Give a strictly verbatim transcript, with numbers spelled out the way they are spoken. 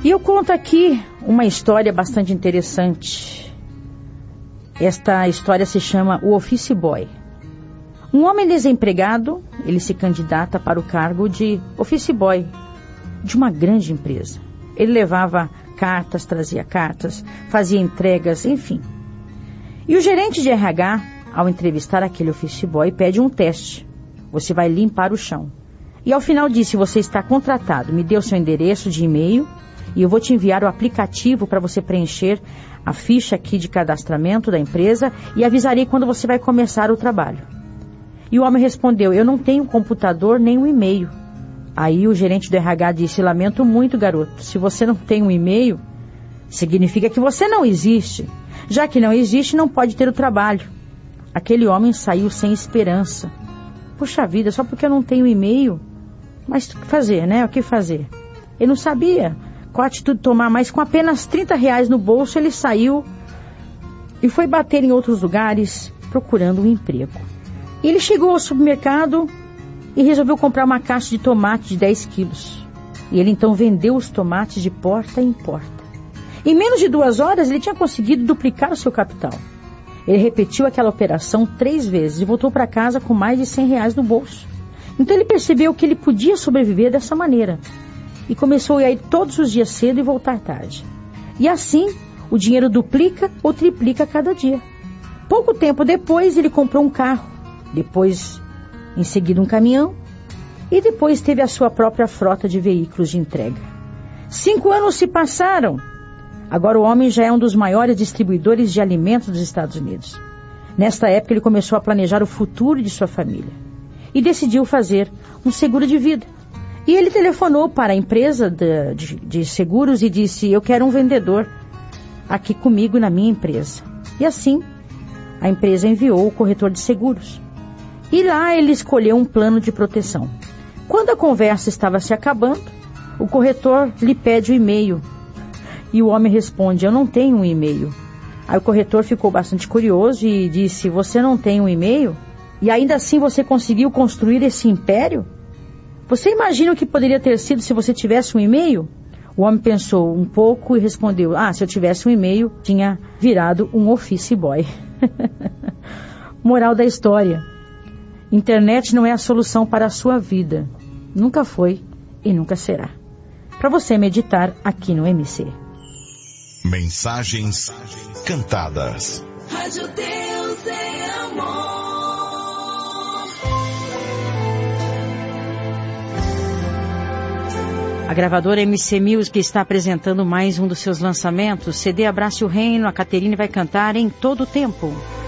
E eu conto aqui uma história bastante interessante. Esta história se chama O Office Boy. Um homem desempregado, ele se candidata para o cargo de Office Boy de uma grande empresa. Ele levava cartas, trazia cartas, fazia entregas, enfim. E o gerente de R H, ao entrevistar aquele Office Boy, pede um teste. Você vai limpar o chão. E ao final disse, você está contratado, me dê o seu endereço de e-mail e eu vou te enviar o aplicativo para você preencher a ficha aqui de cadastramento da empresa e avisarei quando você vai começar o trabalho. E o homem respondeu, eu não tenho computador nem um e-mail. Aí o gerente do R H disse, lamento muito, garoto, se você não tem um e-mail, significa que você não existe. Já que não existe, não pode ter o trabalho. Aquele homem saiu sem esperança. Puxa vida, só porque eu não tenho e-mail? Mas o que fazer, né? O que fazer? Ele não sabia qual atitude tomar, mas com apenas trinta reais no bolso, ele saiu e foi bater em outros lugares procurando um emprego. Ele chegou ao supermercado e resolveu comprar uma caixa de tomate de dez quilos. E ele então vendeu os tomates de porta em porta. Em menos de duas horas, ele tinha conseguido duplicar o seu capital. Ele repetiu aquela operação três vezes e voltou para casa com mais de cem reais no bolso. Então ele percebeu que ele podia sobreviver dessa maneira. E começou a ir todos os dias cedo e voltar tarde. E assim, o dinheiro duplica ou triplica cada dia. Pouco tempo depois, ele comprou um carro. Depois, em seguida, um caminhão. E depois teve a sua própria frota de veículos de entrega. Cinco anos se passaram. Agora o homem já é um dos maiores distribuidores de alimentos dos Estados Unidos. Nesta época ele começou a planejar o futuro de sua família. E decidiu fazer um seguro de vida. E ele telefonou para a empresa de, de, de seguros e disse, eu quero um vendedor aqui comigo na minha empresa. E assim, a empresa enviou o corretor de seguros. E lá ele escolheu um plano de proteção. Quando a conversa estava se acabando, o corretor lhe pede o e-mail. E o homem responde, eu não tenho um e-mail. Aí o corretor ficou bastante curioso e disse, você não tem um e-mail? E ainda assim você conseguiu construir esse império? Você imagina o que poderia ter sido se você tivesse um e-mail? O homem pensou um pouco e respondeu, ah, se eu tivesse um e-mail, tinha virado um office boy. Moral da história. Internet não é a solução para a sua vida. Nunca foi e nunca será. Para você meditar aqui no M C. Mensagens cantadas. Rádio Deus é amor. A gravadora M C Music está apresentando mais um dos seus lançamentos. C D Abrace o Reino, a Caterine vai cantar em todo o tempo.